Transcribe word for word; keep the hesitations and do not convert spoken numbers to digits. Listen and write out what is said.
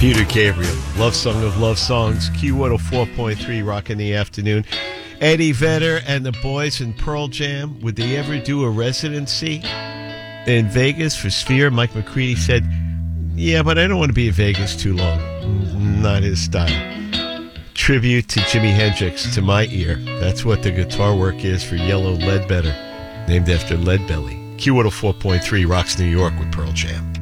Peter Gabriel, Love Song of Love Songs, Q one oh four point three, Rock in the Afternoon. Eddie Vedder and the boys in Pearl Jam, would they ever do a residency in Vegas for Sphere? Mike McCready said, yeah, but I don't want to be in Vegas too long. Not his style. Tribute to Jimi Hendrix, to my ear. That's what the guitar work is for Yellow Ledbetter, named after Leadbelly. Q one oh four point three, Rocks New York with Pearl Jam.